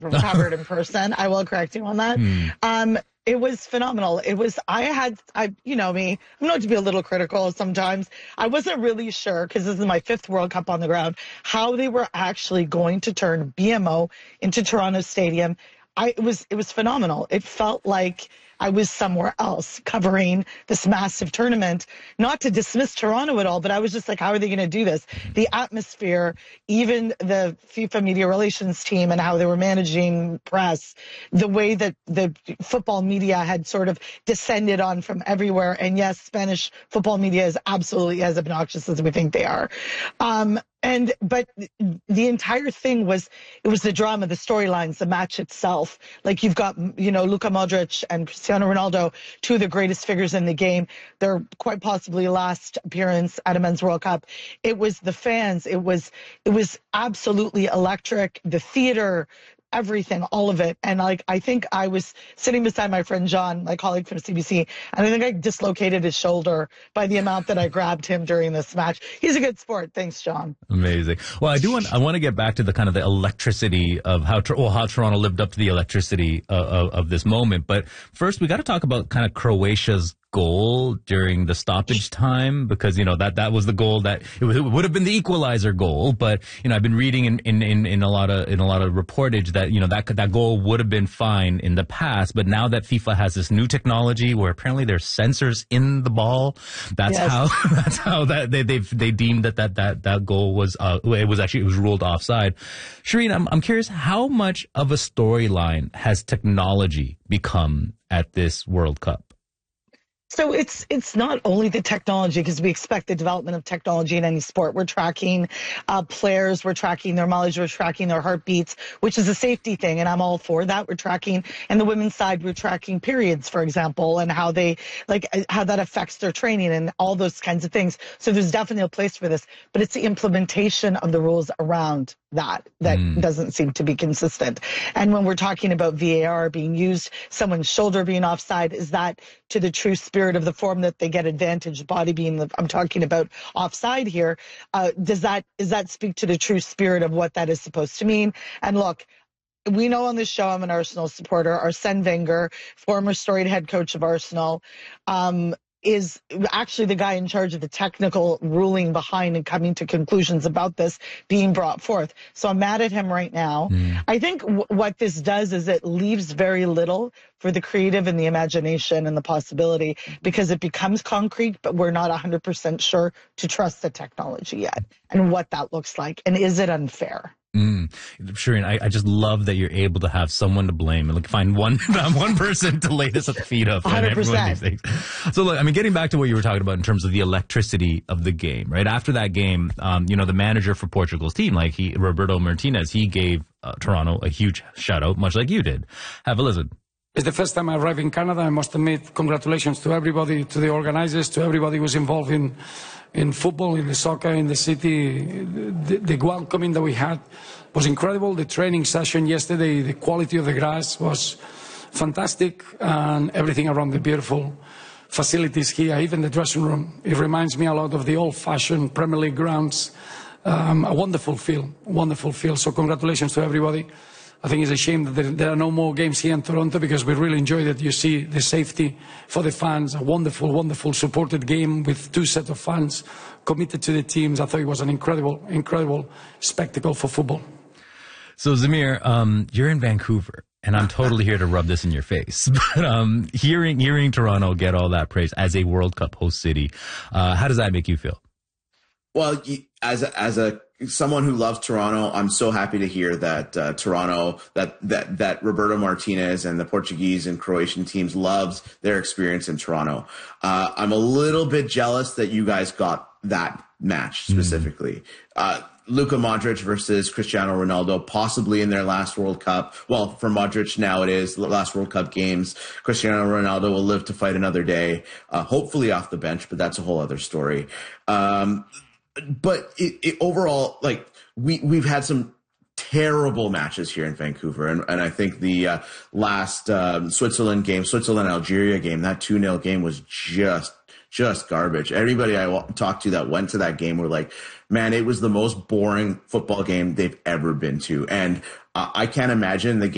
covered in person. I will correct you on that. It was phenomenal. You know me, I'm known to be a little critical sometimes. I wasn't really sure, because this is my 5th World Cup on the ground, how they were actually going to turn BMO into Toronto Stadium. It was phenomenal. It felt like I was somewhere else covering this massive tournament. Not to dismiss Toronto at all, but I was just like, how are they going to do this? The atmosphere, even the FIFA media relations team and how they were managing press, the way that the football media had sort of descended on from everywhere. And yes, Spanish football media is absolutely as obnoxious as we think they are. But the entire thing was the drama, the storylines, the match itself. Like, you've got, Luka Modric and Cristiano Ronaldo, 2 of the greatest figures in the game. Their quite possibly last appearance at a Men's World Cup. It was the fans. It was absolutely electric. The theater, everything, all of it. And I think I was sitting beside my friend John, my colleague from CBC, and I think I dislocated his shoulder by the amount that I grabbed him during this match. He's a good sport. Thanks, John. Amazing. Well, I want to get back to the kind of the electricity of how Toronto lived up to the electricity of this moment. But first, we got to talk about kind of Croatia's goal during the stoppage time, because that was the goal that it would have been the equalizer goal. But I've been reading in a lot of reportage that that goal would have been fine in the past, but now that FIFA has this new technology where apparently there's sensors in the ball, that's how they deemed that goal was it was ruled offside. Shireen, I'm curious, how much of a storyline has technology become at this World Cup? So it's not only the technology, because we expect the development of technology in any sport. We're tracking players, we're tracking their mileage, we're tracking their heartbeats, which is a safety thing, and I'm all for that. We're tracking, and the women's side, we're tracking periods, for example, and how how that affects their training and all those kinds of things. So there's definitely a place for this, but it's the implementation of the rules around that doesn't seem to be consistent. And when we're talking about VAR being used, someone's shoulder being offside, is that to the true spirit of the form that they get advantage, body being I'm talking about offside here? Does that speak to the true spirit of what that is supposed to mean? And look, we know on this show I'm an Arsenal supporter. Arsene Wenger, former storied head coach of Arsenal, is actually the guy in charge of the technical ruling behind and coming to conclusions about this being brought forth. So I'm mad at him right now. I think what this does is it leaves very little for the creative and the imagination and the possibility, because it becomes concrete, but we're not 100% sure to trust the technology yet and what that looks like. And is it unfair? Shireen, I just love that you're able to have someone to blame and find one person to lay this at the feet of. 100%. So look, getting back to what you were talking about in terms of the electricity of the game, right? After that game, the manager for Portugal's team, Roberto Martinez, he gave Toronto a huge shout out, much like you did. Have a listen. It's the first time I arrived in Canada. I must admit, congratulations to everybody, to the organizers, to everybody who's involved in football, in the soccer, in the city. The welcoming that we had was incredible. The training session yesterday, the quality of the grass was fantastic, and everything around the beautiful facilities here, even the dressing room. It reminds me a lot of the old-fashioned Premier League grounds. A wonderful feel. So congratulations to everybody. I think it's a shame that there are no more games here in Toronto, because we really enjoyed it. You see the safety for the fans, a wonderful supported game with 2 sets of fans committed to the teams. I thought it was an incredible spectacle for football. So Zamir, you're in Vancouver, and I'm totally here to rub this in your face. But hearing Toronto get all that praise as a World Cup host city, how does that make you feel? Well, as someone who loves Toronto, I'm so happy to hear that Toronto, that Roberto Martinez and the Portuguese and Croatian teams loves their experience in Toronto. I'm a little bit jealous that you guys got that match specifically. Luka Modric versus Cristiano Ronaldo, possibly in their last World Cup. Well, for Modric now it is the last World Cup games. Cristiano Ronaldo will live to fight another day, hopefully off the bench, but that's a whole other story. But overall, we've had some terrible matches here in Vancouver, and I think the last Switzerland-Algeria game, that 2-0 game was just garbage. Everybody I talked to that went to that game were like, man, it was the most boring football game they've ever been to, and I can't imagine the game